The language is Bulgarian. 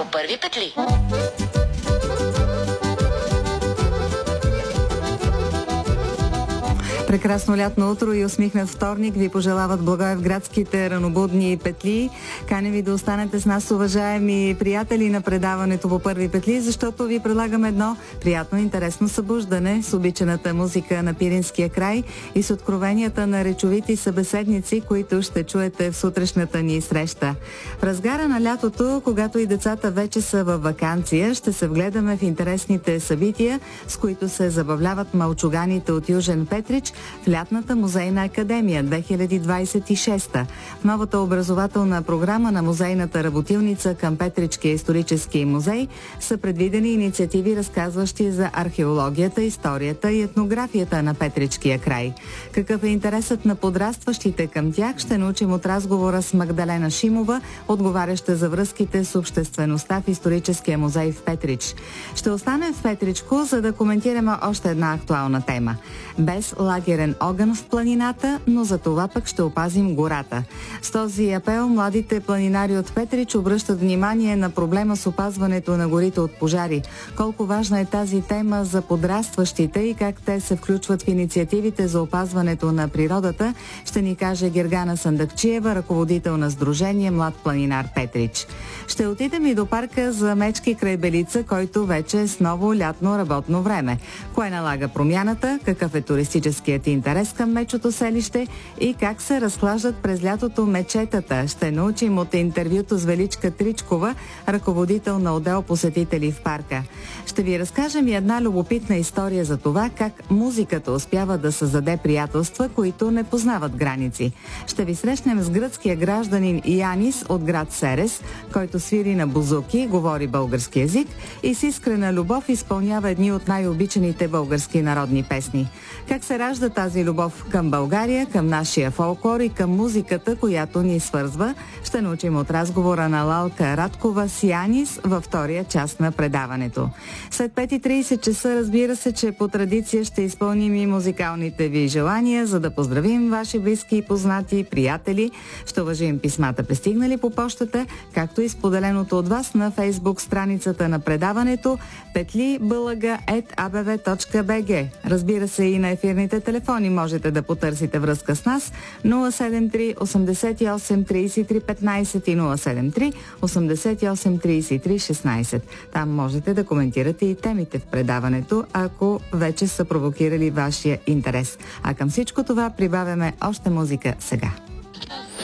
първи петли. Прекрасно лятно утро и усмихнат вторник ви пожелават благоевградските ранобудни петли. Каня ви да останете с нас, уважаеми приятели на предаването по първи петли, защото ви предлагаме едно приятно и интересно събуждане с обичаната музика на Пиринския край и с откровенията на речовити събеседници, които ще чуете в сутрешната ни среща. В разгара на лятото, когато и децата вече са във ваканция, ще се вгледаме в интересните събития, с които се забавляват малчуганите от Южен Петрич в лятната музейна академия 2026. В новата образователна програма на музейната работилница към Петричкия исторически музей са предвидени инициативи, разказващи за археологията, историята и етнографията на Петричкия край. Какъв е интересът на подрастващите към тях, ще научим от разговора с Магдалена Шимова, отговаряща за връзките с обществеността в историческия музей в Петрич. Ще останем в Петричко, за да коментираме още една актуална тема. Без лагерен огън в планината, но за това пък ще опазим гората. С този апел младите планинари от Петрич обръщат внимание на проблема с опазването на горите от пожари. Колко важна е тази тема за подрастващите и как те се включват в инициативите за опазването на природата, ще ни каже Гергана Сандакчиева, ръководител на Сдружение Млад планинар Петрич. Ще отидем и до парка за мечки край Белица, който вече е с ново лятно работно време. Кое налага промяната, какъв е туристическият интерес към мечото селище и как се разхлаждат през лятото мечетата. Ще научим от интервюто с Величка Тричкова, ръководител на отдел посетители в парка. Ще ви разкажем и една любопитна история за това как музиката успява да създаде приятелства, които не познават граници. Ще ви срещнем с гръцкия гражданин Янис от град Серес, който свири на бузуки, говори български език и с искрена любов изпълнява едни от най-обичаните български народни песни. Как се ражда тази любов към България, към нашия фолклор и към музиката, която ни свързва, ще научим от разговора на Лалка Радкова с Янис във втория част на предаването. След 5:30 часа, разбира се, че по традиция ще изпълним и музикалните ви желания, за да поздравим ваши близки и познати, приятели. Ще уважим писмата, пристигнали по почтата, както и споделеното от вас на Фейсбук страницата на предаването petlibalaga@abv.bg. Разбира се, и на ефирните телефони можете да потърсите връзка с нас 073 88 33 15 и 073 88 33 16. Там можете да коментирате и темите в предаването, ако вече са провокирали вашия интерес. А към всичко това прибавяме още музика сега.